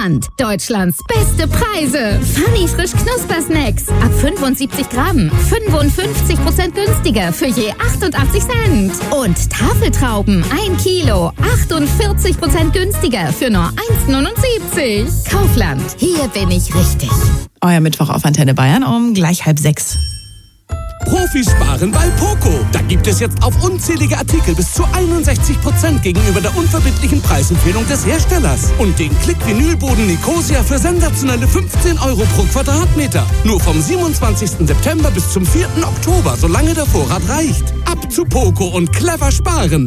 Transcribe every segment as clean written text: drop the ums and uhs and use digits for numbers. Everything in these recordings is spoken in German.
Kaufland. Deutschlands beste Preise. Funny frisch Knusper-Snacks. Ab 75 Gramm. 55% günstiger für je 88 Cent. Und Tafeltrauben 1 Kilo. 48% günstiger für nur 1,79. Kaufland. Hier bin ich richtig. Euer Mittwoch auf Antenne Bayern um gleich 5:30. Profis sparen bei Poco. Da gibt es jetzt auf unzählige Artikel bis zu 61% gegenüber der unverbindlichen Preisempfehlung des Herstellers. Und den Klick-Vinylboden Nicosia für sensationelle 15 € pro Quadratmeter. Nur vom 27. September bis zum 4. Oktober, solange der Vorrat reicht. Ab zu Poco und clever sparen.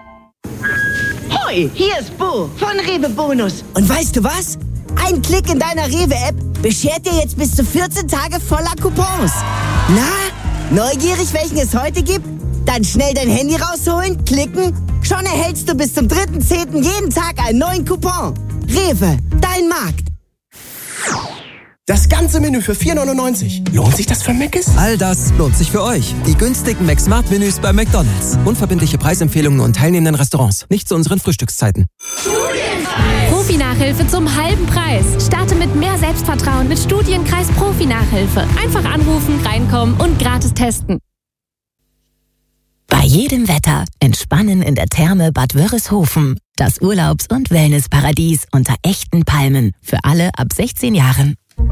Hoi, hier ist Bo von Rewe Bonus. Und weißt du was? Ein Klick in deiner Rewe-App beschert dir jetzt bis zu 14 Tage voller Coupons. Na, neugierig, welchen es heute gibt? Dann schnell dein Handy rausholen, klicken. Schon erhältst du bis zum 3.10. jeden Tag einen neuen Coupon. Rewe, dein Markt. Das ganze Menü für 4,99. Lohnt sich das für Mc's? All das lohnt sich für euch. Die günstigen McSmart-Menüs bei McDonald's. Unverbindliche Preisempfehlungen und teilnehmenden Restaurants. Nicht zu unseren Frühstückszeiten. Profi-Nachhilfe zum halben Preis. Starte mit mehr Selbstvertrauen mit Studienkreis Profi-Nachhilfe. Einfach anrufen, reinkommen und gratis testen. Bei jedem Wetter entspannen in der Therme Bad Wörishofen. Das Urlaubs- und Wellnessparadies unter echten Palmen. Für alle ab 16 Jahren.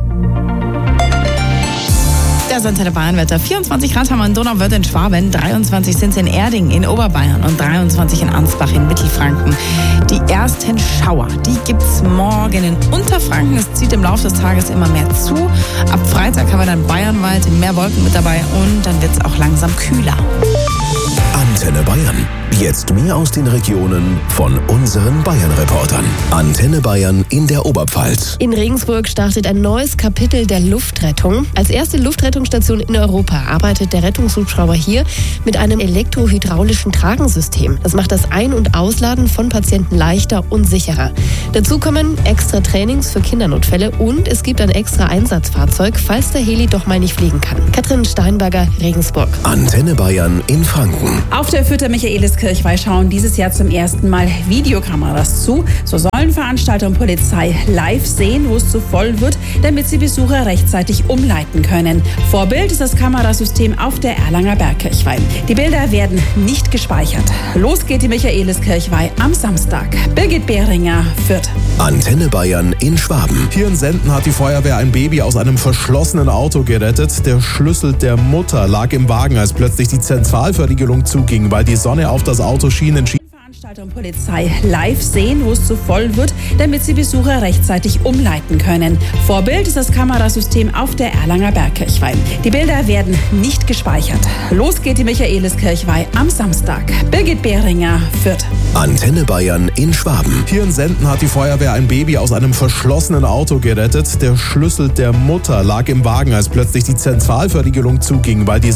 Das Antenne Bayern Wetter. 24 Grad haben wir in Donauwörth in Schwaben, 23 sind es in Erding in Oberbayern und 23 in Ansbach in Mittelfranken. Die ersten Schauer, die gibt's morgen in Unterfranken. Es zieht im Laufe des Tages immer mehr zu. Ab Freitag haben wir dann bayernweit mehr Wolken mit dabei und dann wird's auch langsam kühler. Antenne Bayern. Jetzt mehr aus den Regionen von unseren Bayern-Reportern. Antenne Bayern in der Oberpfalz. In Regensburg startet ein neues Kapitel der Luftrettung. Als erste Luftrettungsstation in Europa arbeitet der Rettungshubschrauber hier mit einem elektrohydraulischen Tragensystem. Das macht das Ein- und Ausladen von Patienten leichter und sicherer. Dazu kommen extra Trainings für Kindernotfälle und es gibt ein extra Einsatzfahrzeug, falls der Heli doch mal nicht fliegen kann. Katrin Steinberger, Regensburg. Antenne Bayern in Franken. Auf der Fürther Michaeliskirchweih schauen dieses Jahr zum ersten Mal Videokameras zu. So sollen Veranstalter und Polizei live sehen, wo es zu voll wird, damit sie Besucher rechtzeitig umleiten können. Vorbild ist das Kamerasystem auf der Erlanger Bergkirchweih. Die Bilder werden nicht gespeichert. Los geht die Michaeliskirchweih am Samstag. Birgit Behringer, Fürth. Antenne Bayern in Schwaben. Hier in Senden hat die Feuerwehr ein Baby aus einem verschlossenen Auto gerettet. Der Schlüssel der Mutter lag im Wagen, als plötzlich die Zentralverriegelung zuging, weil die Sonne auf das Auto schien. Veranstalter und Polizei live sehen, wo es zu voll wird, damit sie Besucher rechtzeitig umleiten können. Vorbild ist das Kamerasystem auf der Erlanger Bergkirchweih. Die Bilder werden nicht gespeichert. Los geht die Michaeliskirchweih am Samstag. Birgit Behringer, Fürth. Antenne Bayern in Schwaben. Hier in Senden hat die Feuerwehr ein Baby aus einem verschlossenen Auto gerettet. Der Schlüssel der Mutter lag im Wagen, als plötzlich die Zentralverriegelung zuging, weil die